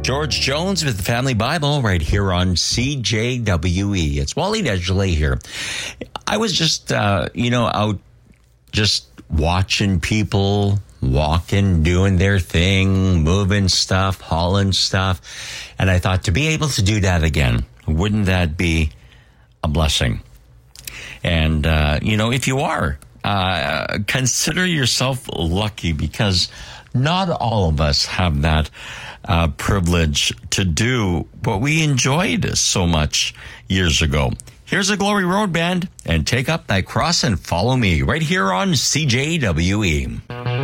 George Jones with the Family Bible right here on CJWE. It's Wally Desley here. I was just, out just watching people walking, doing their thing, moving stuff, hauling stuff. And I thought, to be able to do that again, wouldn't that be a blessing? And, if you are, consider yourself lucky, because not all of us have that privilege to do what we enjoyed so much years ago. Here's a Glory Road Band and Take Up Thy Cross and Follow Me right here on CJWE.